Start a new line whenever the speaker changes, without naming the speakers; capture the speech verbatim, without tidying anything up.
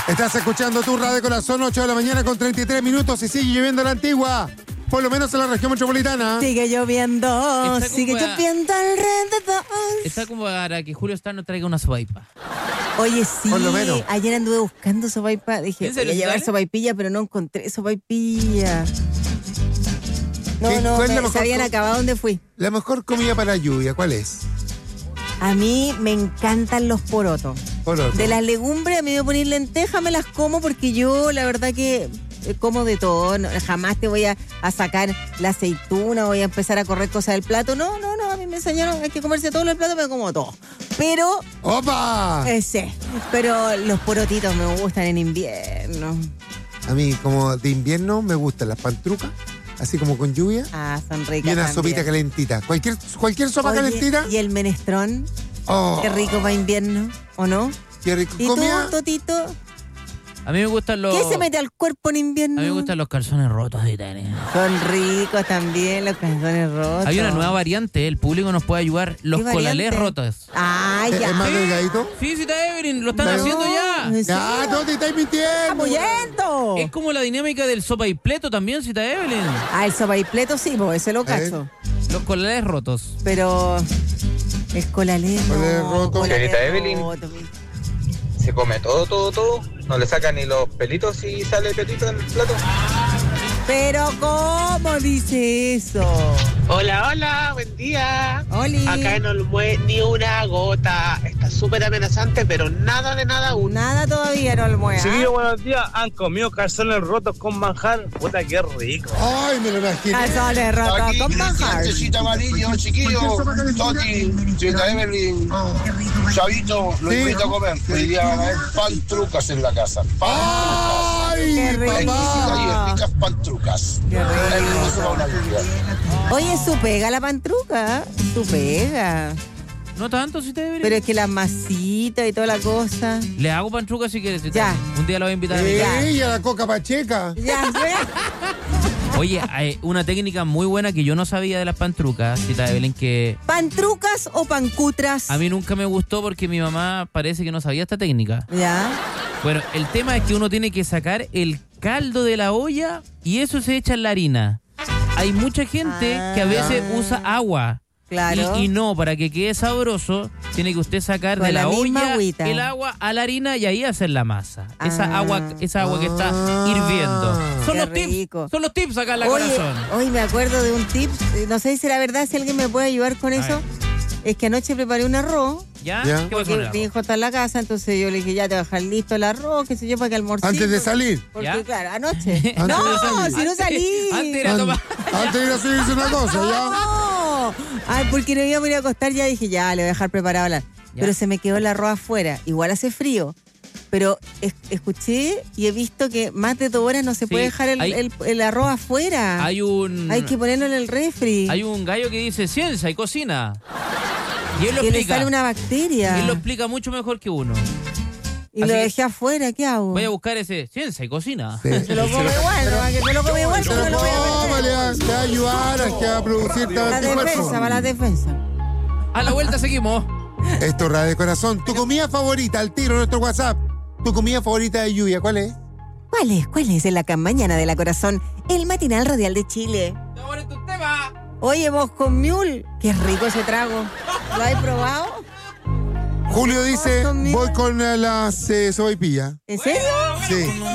Estás escuchando tu Radio Corazón, ocho de la mañana con treinta y tres minutos y sigue lloviendo en la Antigua. Por lo menos en la región metropolitana.
Sigue lloviendo, sigue
para,
lloviendo alrededor.
Está como para que Julio Star nos traiga una sopaipilla.
Oye, sí,
Por lo menos.
Ayer anduve buscando sopaipilla. Dije,
¿En serio,
voy a llevar
Star?
sopaipilla, pero no encontré sopaipilla. No,
¿Qué-
no,
cuál es la
me,
mejor
se habían
co-
acabado donde fui.
La mejor comida para lluvia, ¿cuál es?
A mí me encantan los porotos.
Poroto.
De las legumbres, a mí me voy a poner lentejas, me las como porque yo, la verdad que eh, como de todo. No, jamás te voy a, a sacar la aceituna, voy a empezar a correr cosas del plato. No, no, no, a mí me enseñaron, hay que comerse todo el plato, me como todo. Pero,
¡Opa!
eh, sí, pero los porotitos me gustan en invierno.
A mí, como de invierno, me gustan las pantrucas, así como con lluvia.
Ah, son
Y
ricas
una
también.
sopita calentita. Cualquier, cualquier sopa
Oye,
calentita.
y el menestrón,
Oh,
qué rico para invierno, ¿o no?
qué rico.
¿Y
Comida.
tú, Totito?
A mí me gustan los...
¿Qué se mete al cuerpo en invierno?
A mí me gustan los calzones rotos de tenis.
Son ricos también los calzones rotos.
Hay una nueva variante, el público nos puede ayudar, los
¿Qué
colalés
variante?
rotos.
Ah,
¿Es
ya.
más
Sí.
delgadito?
Sí, sí, Evelyn, lo están
No,
haciendo ya.
¿en
Ya,
serio?
no te estáis mintiendo.
¡Apoyento!
Es como la dinámica del sopa y pleto también, Cita Evelyn.
Ah, el sopaipleto sí, pues ese lo
A ver.
cacho.
Los colalés rotos.
Pero el colalé no.
Colalé roto.
colalé
Señorita Evelyn.
roto, mi-
Se come todo, todo, todo. No le saca ni los pelitos si sale pelito en el plato.
Pero ¿cómo dice eso?
Hola, hola, buen día.
Oli.
Acá en Olmué ni una gota. Está súper amenazante, pero nada de nada aún.
Nada todavía no almuerza.
Chiquillos, buenos días. Han comido calzones rotos con manjar. Puta, qué rico.
Ay, me lo imaginé.
Calzones rotos
Aquí,
con manjar.
Tecito amarillo, chiquillo, Toti, Tita Evelyn, Chavito, lo
Sí.
invito a comer. Hoy día van a haber pantrucas en la casa.
¡Ay,
Qué rico.
Exquisitas y ricas pantrucas.
Qué rico.
Hermoso para una lluvia.
Oye, su pega la pantruca. Su pega.
No tanto, Cita Evelyn.
Pero es que las masitas y toda la cosa.
Le hago pantruca si quieres, Cita
Ya.
Evelyn. Un día lo voy a invitar a mi
Eh,
casa.
y a la coca pacheca.
Ya,
Oye, hay una técnica muy buena que yo no sabía de las pantrucas, Cita Evelyn, que
¿Pantrucas o pancutras?
a mí nunca me gustó porque mi mamá parece que no sabía esta técnica.
Ya.
Bueno, el tema es que uno tiene que sacar el caldo de la olla y eso se echa en la harina. Hay mucha gente que a veces
Ah.
usa agua.
Claro.
Y, y no, para que quede sabroso, tiene que usted sacar
Con
de la,
la misma
olla
agüita.
el agua a la harina y ahí hacer la masa. Esa
Ah.
agua, esa agua que está
Ah.
hirviendo. Son
Qué
los
rico.
tips, son los tips acá en la
Oye,
corazón.
hoy me acuerdo de un tip, eh, no sé si será verdad, si alguien me puede ayudar con
A
eso. Es que anoche preparé un arroz,
¿Ya?
Ya.
¿Qué pasó con
porque
el
mi
arroz?
hijo está en la casa, entonces yo le dije, ya te voy a dejar listo el arroz, qué sé yo, para que almorcito.
Antes de salir.
Porque
¿Ya?
claro, anoche.
Antes
no,
de salir.
si no salí.
Antes era
An-
tomar.
Antes de ir a subirse una cosa, ya.
No. Ay, porque no íbamos a ir a acostar, ya dije, ya, le voy a dejar preparado la...
Ya.
Pero se me quedó el arroz afuera. Igual hace frío. Pero es- escuché y he visto que más de dos horas no se
Sí,
puede dejar el,
hay-
el- el arroz afuera.
Hay un
Hay que ponerlo en el refri.
hay un gallo que dice ciencia y cocina. Y él lo
que le
explica.
sale una bacteria.
Él lo explica mucho mejor que uno.
y lo
así que-
dejé afuera, ¿qué hago?
Voy a buscar ese ciencia y cocina.
Sí.
Se lo come igual, ¿no? Que se lo come igual, pero no lo voy a
No,
perder.
vale, te va a ayudar a que a producir
La
tu
defensa,
cuerpo.
va la defensa.
A la vuelta seguimos.
Esto es Radio Corazón. Tu comida favorita, al tiro, nuestro WhatsApp. Tu comida favorita de lluvia, ¿cuál es?
¿Cuál es? ¿Cuál es en la ca- mañana de la corazón? El matinal radial de Chile. Oye, vos con Mule, qué rico ese trago. ¿Lo has probado?
Julio dice,
Conmigo.
voy con eh, las eh, sopaipillas.
¿En serio?
Sí.